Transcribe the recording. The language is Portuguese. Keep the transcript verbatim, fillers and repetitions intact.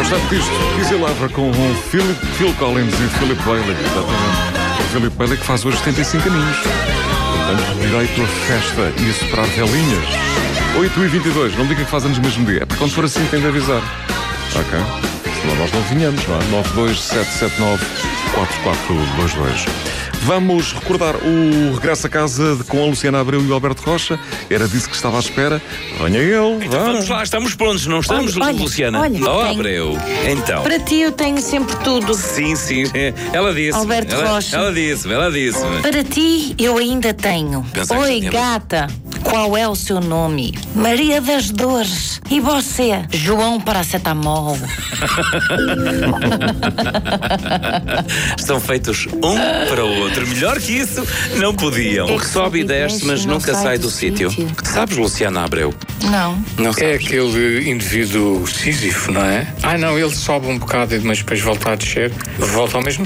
bastante disto. Easy Lover com o Philip, Phil Collins e Philip Bailey. Exatamente. O Philip Bailey que faz hoje setenta e cinco aninhos. Portanto, direito a festa e a superar velinhas. oito e vinte e dois. Não me diga que faz anos no mesmo dia. É porque quando for assim tem de avisar. Ok? Senão nós não vinhamos, não é? nove dois sete sete nove quatro quatro dois dois. Vamos recordar o regresso a casa de, com a Luciana Abreu e o Alberto Rocha. Era disso que estava à espera. Venha ele. Então vamos lá, estamos prontos, não estamos, Olha, olha, Luciana? olha, Oh, tenho- Abreu. Então. Para ti eu tenho sempre tudo. Sim, sim. Ela disse. Alberto ela, Rocha. Ela disse, ela disse. Para ti eu ainda tenho. Pensa que Oi, já tinha- gata. Qual é o seu nome? Maria das Dores. E você? João Paracetamol. Estão feitos um para o outro. Melhor que isso, não podiam. É O que sobe e desce, mas não nunca sai sai do do sítio. sítio. Sabes, Luciana Abreu? Não. Não É sabes. aquele indivíduo Sísifo, não é? Ah, não, ele sobe um bocado, mas depois volta a descer, volta ao mesmo